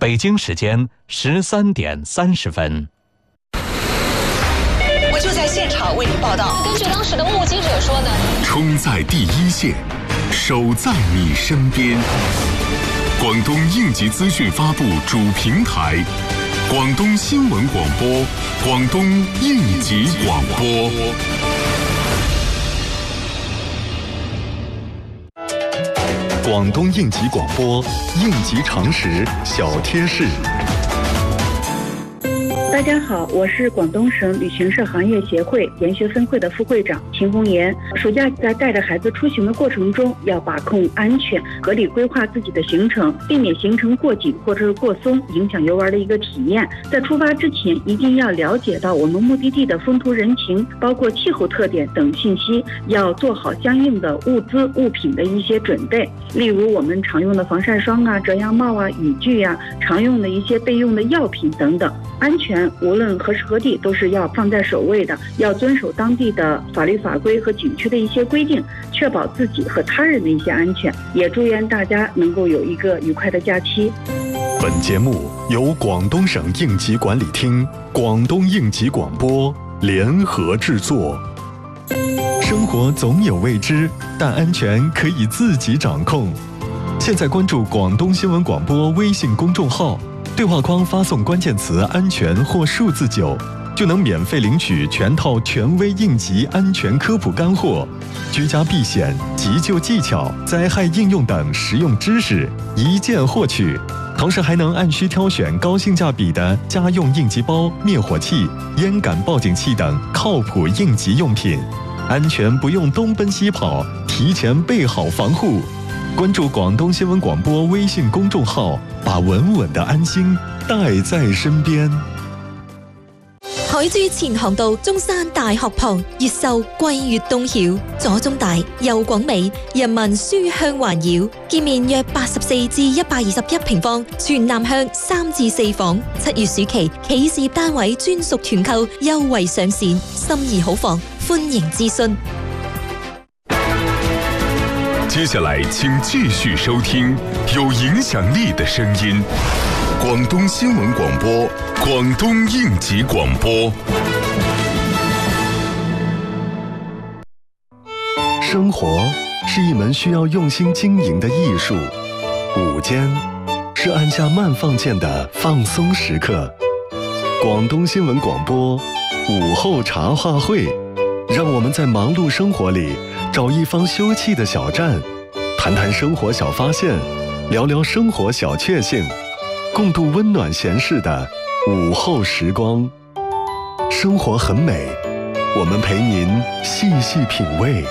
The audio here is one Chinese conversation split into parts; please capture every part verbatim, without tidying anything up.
北京时间十三点三十分。 我就在现场为您报道。 根据当时的目击者说呢， 冲在第一线，守在你身边。广东应急资讯发布主平台，广东新闻广播，广东应急广播。广东应急广播，应急常识小贴士。 大家好，我是广东省旅行社行业协会研学分会的副会长秦红岩。暑假在带着孩子出行的过程中，要把控安全，合理规划自己的行程，避免行程过紧或者是过松，影响游玩的一个体验。在出发之前，一定要了解到我们目的地的风土人情，包括气候特点等信息，要做好相应的物资物品的一些准备。例如我们常用的防晒霜啊、遮阳帽啊、雨具啊，常用的一些备用的药品等等。安全无论何时何地都是要放在首位的，要遵守当地的法律法规和景区的一些规定，确保自己和他人的一些安全。也祝愿大家能够有一个愉快的假期。 本节目由广东省应急管理厅、广东应急广播联合制作。生活总有未知，但安全可以自己掌控。现在关注广东新闻广播微信公众号，对话框发送关键词安全或数字九，就能免费领取全套权威应急安全科普干货、居家避险、急救技巧、灾害应用等实用知识，一键获取。同时还能按需挑选高性价比的家用应急包、灭火器、烟感报警器等靠谱应急用品，安全不用东奔西跑，提前备好防护。关注广东新闻广播微信公众號，把穩穩的安心帶在身邊。 海珠前航道中山大學旁，越秀貴越東曉，左中大右廣美，人民書香環繞，建面約八十四至一百二十一平方，全南向三至四房。七月暑期企事業單位專屬團購優惠上線，心儀好房歡迎諮詢。 接下来，请继续收听有影响力的声音——广东新闻广播、广东应急广播。生活是一门需要用心经营的艺术，午间是按下慢放键的放松时刻。广东新闻广播午后茶话会，让我们在忙碌生活里找一方休憩的小站，谈谈生活小发现，聊聊生活小确幸，共度温暖闲适的午后时光。生活很美，我们陪您细细品味。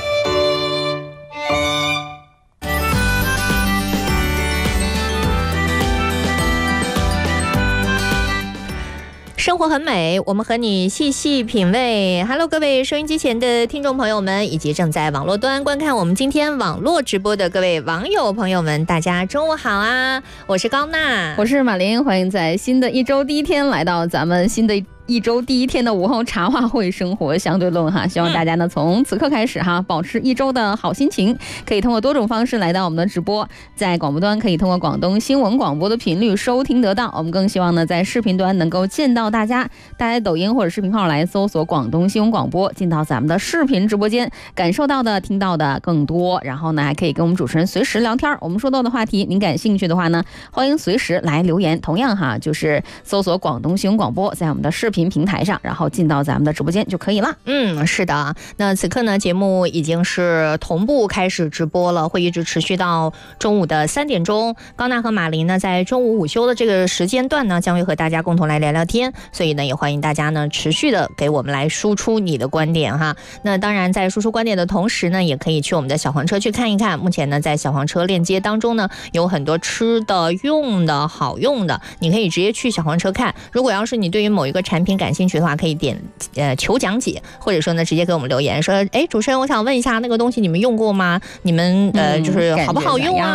生活很美，我们和你细细品味。Hello， 各位收音机前的听众朋友们，以及正在网络端观看我们今天网络直播的各位网友朋友们，大家中午好啊！我是高娜， 我是马琳，欢迎在新的一周第一天来到咱们新的一周第一天的午后茶话会生活相对论哈，希望大家呢从此刻开始哈，保持一周的好心情，可以通过多种方式来到我们的直播，在广播端可以通过广东新闻广播的频率收听得到，我们更希望呢在视频端能够见到大家，大家抖音或者视频号来搜索广东新闻广播，进到咱们的视频直播间，感受到的听到的更多，然后呢还可以跟我们主持人随时聊天，我们说到的话题您感兴趣的话呢，欢迎随时来留言，同样哈就是搜索广东新闻广播，在我们的视频平台上，然后进到咱们的直播间就可以了。 嗯，是的。那此刻呢，节目已经是同步开始直播了，会一直持续到中午的三点钟。高娜和马琳呢，在中午午休的这个时间段呢，将会和大家共同来聊聊天。所以呢，也欢迎大家呢持续的给我们来输出你的观点哈。那当然，在输出观点的同时呢，也可以去我们的小黄车去看一看。目前呢，在小黄车链接当中呢，有很多吃的、用的、好用的，你可以直接去小黄车看。如果要是你对于某一个产品感兴趣的话，可以点呃求讲解，或者说呢直接给我们留言说，哎，主持人，我想问一下那个东西你们用过吗？你们呃就是好不好用啊？